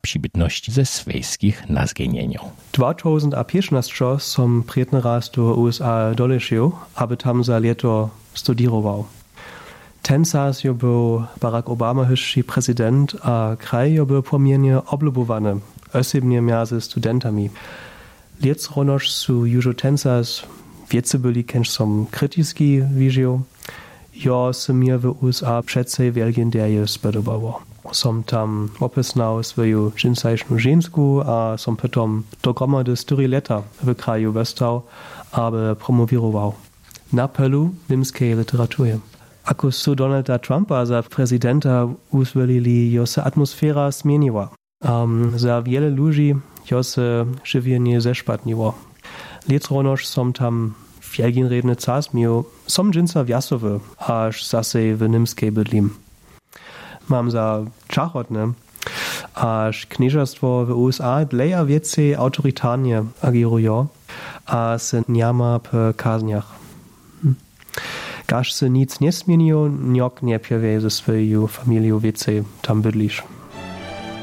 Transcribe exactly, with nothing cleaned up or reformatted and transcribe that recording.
przybytności ze swejskich nazgenieniów. dwa tysiące piętnaście som prijetny raz do U S A dolecił, aby tam za leto studiował. Ten czas jo był Barack Obama hyższy prezydent, a kraj jo był pomiennie oblubowany, osobnie między studentami. Liec ronoż su jużo ten czas wiece byli, kęż som krytyski widział, jo se mir w U S A przedcej wielkim dzieje spodobało. Som tam opisnał swoją dżinsajszną żensku, a som potom do gromady cztery lata w kraju westał, aby promowirował na polu niemskiej literatury. Ako su Donalda Trumpa za prezydenta uzwolili, jo se atmosfera zmieniła. Um, za wiele ludzi jo se żywienie zeszpatniło. Liec ronoż som tam wielkin redny czas miał, som dżinsa wjasowy, aż zase w niemskiej bydlim. Mam za czachotne, aż knieżastwo w U S A dleja więcej autorytarnie agirują, a se niama po kazniach. Każ se nic nie zmieniło, niok nie piewie ze swoją familią więcej tam bydlisz.